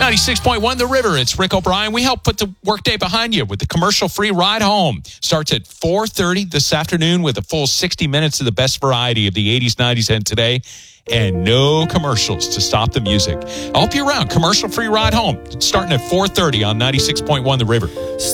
96.1 The River. It's Rick O'Brien. We help put the workday behind you with the commercial-free ride home. Starts at 4:30 this afternoon with a full 60 minutes of the best variety of the 80s, 90s, and today. And no commercials to stop the music. I hope you're around. Commercial-free ride home. Starting at 4:30 on 96.1 The River.